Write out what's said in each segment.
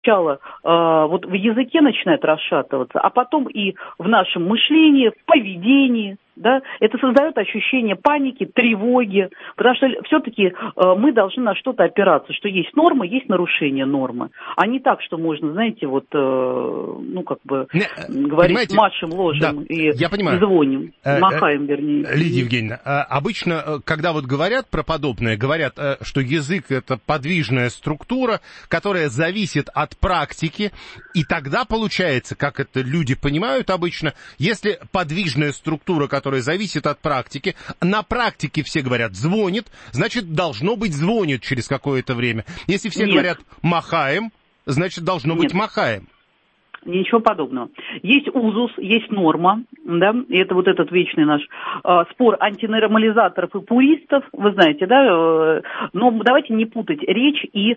сначала вот в языке начинает расшатываться, а потом и в нашем мышлении, в поведении, да, это создает ощущение паники, тревоги, потому что все-таки мы должны на что-то опираться, что есть нормы, есть нарушение нормы, а не так, что можно, знаете, вот, ну, как бы, говорить, машем, ложим, да, и звоним, махаем, вернее. Лидия Евгеньевна, обычно, когда вот говорят про подобное, говорят, что язык — это подвижная структура, которая зависит от практики, и тогда получается, как это люди понимают обычно, если подвижная структура, которая зависит от практики, на практике все говорят «звонит», значит, должно быть «звонит» через какое-то время. Если все говорят «махаем», значит, должно быть «махаем». Ничего подобного. Есть узус, есть норма, да, и это вот этот вечный наш спор антинормализаторов и пуристов, вы знаете, да, но давайте не путать речь и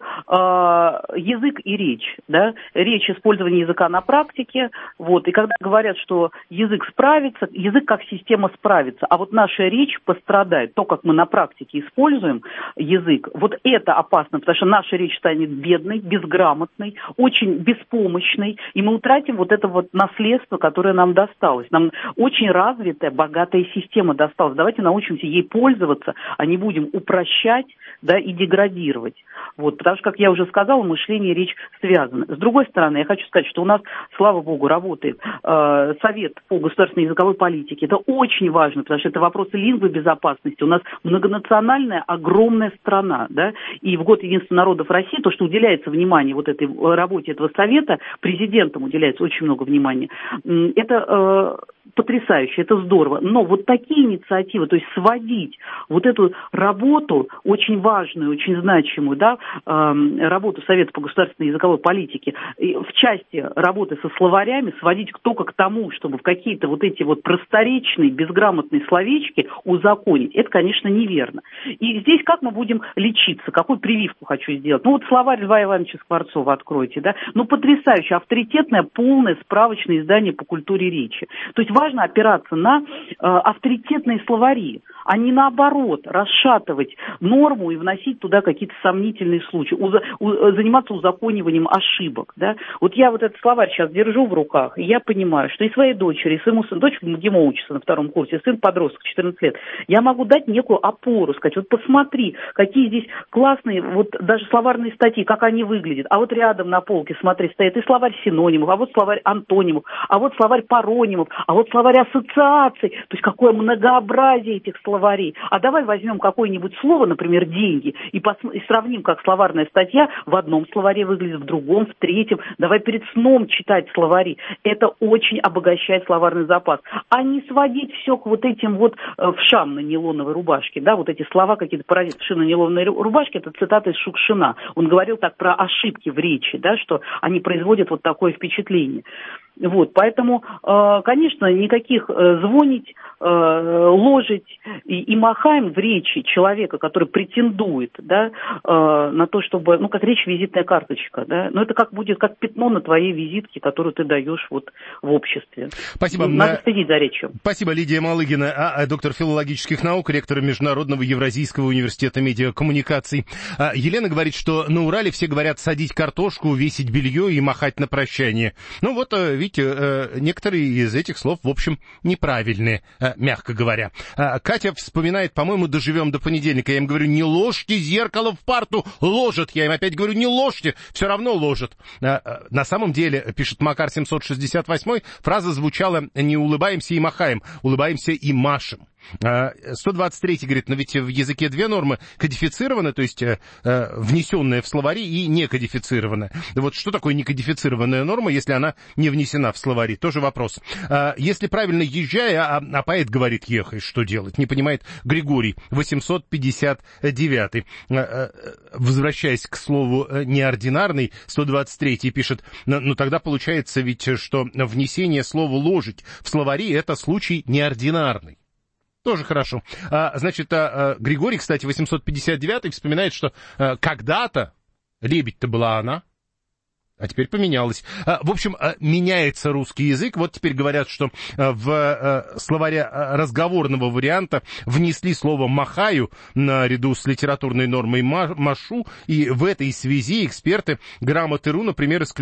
язык и речь, да, речь, использование языка на практике, вот, и когда говорят, что язык справится, язык как система справится, а вот наша речь пострадает, то, как мы на практике используем язык, вот это опасно, потому что наша речь станет бедной, безграмотной, очень беспомощной, и мы утратим вот это вот наследство, которое нам досталось. Нам очень развитая, богатая система досталась. Давайте научимся ей пользоваться, а не будем упрощать, да, и деградировать. Вот, потому что, как я уже сказала, мышление и речь связаны. С другой стороны, я хочу сказать, что у нас, слава богу, работает Совет по государственной языковой политике. Это очень важно, потому что это вопросы лингвобезопасности. У нас многонациональная, огромная страна, да, и в год единства народов России, то, что уделяется внимание вот этой работе этого совета, президентом уделяется очень много внимания, это потрясающе, это здорово. Но вот такие инициативы, то есть сводить вот эту работу, очень важную, очень значимую, да, работу Совета по государственной языковой политике, в части работы со словарями, сводить только к тому, чтобы в какие-то вот эти вот просторечные, безграмотные словечки узаконить, это, конечно, неверно. И здесь как мы будем лечиться, какую прививку хочу сделать? Ну вот словарь Льва Ивановича Скворцова откройте, да, ну потрясающе, авторитетное, полное справочное издание по культуре речи. То есть важно опираться на авторитетные словари, а не наоборот расшатывать норму и вносить туда какие-то сомнительные случаи, заниматься узакониванием ошибок. Да? Вот я вот этот словарь сейчас держу в руках, и я понимаю, что и своей дочери, и своему сыну, дочь в МГИМО учится на 2 курсе, сын подросток, 14 лет, я могу дать некую опору, сказать, вот посмотри, какие здесь классные, вот даже словарные статьи, как они выглядят, а вот рядом на полке, смотри, стоит и словарь синонимов, а вот словарь антонимов, а вот словарь паронимов, а вот словарь ассоциаций, то есть какое многообразие этих словарей. А давай возьмем какое-нибудь слово, например, деньги, и сравним, как словарная статья в одном словаре выглядит, в другом, в третьем. Давай перед сном читать словари. Это очень обогащает словарный запас. А не сводить все к вот этим вот вшам на нейлоновой рубашке. Да, вот эти слова какие-то паразиты вши на нейлоновой рубашке, это цитата из Шукшина. Он говорил так про ошибки в речи, да, что они производят вот такое впечатление. Вот, поэтому, конечно, никаких звонить, ложить и махаем в речи человека, который претендует, да, на то, чтобы, ну, как речь визитная карточка, да, но это как будет, как пятно на твоей визитке, которую ты даешь вот в обществе. Спасибо. Надо следить за речью. Спасибо, Лидия Малыгина, доктор филологических наук, ректор Международного Евразийского университета медиакоммуникаций. Елена говорит, что на Урале все говорят садить картошку, весить белье и махать на прощание. Ну вот, видите, некоторые из этих слов, в общем, неправильные, мягко говоря. Катя вспоминает, по-моему, доживем до понедельника. Я им говорю, не ложьте зеркало в парту, ложат. Я им опять говорю, не ложьте, все равно ложат. На самом деле, пишет Макар 768, фраза звучала не улыбаемся и махаем, улыбаемся и машем. 123 говорит, но ведь в языке две нормы: кодифицированная, то есть внесенная в словари, и некодифицированная. Вот что такое некодифицированная норма, если она не внесена в словари? Тоже вопрос. Если правильно езжая, а поэт говорит ехай, что делать? Не понимает Григорий, 859. Возвращаясь к слову неординарный, 123 пишет, ну тогда получается ведь, что внесение слова ложить в словари — это случай неординарный. Тоже хорошо. Значит, Григорий, кстати, 859-й вспоминает, что когда-то лебедь-то была она, а теперь поменялось. В общем, меняется русский язык. Вот теперь говорят, что в словаре разговорного варианта внесли слово «махаю» наряду с литературной нормой «машу», и в этой связи эксперты грамоты.ру, например,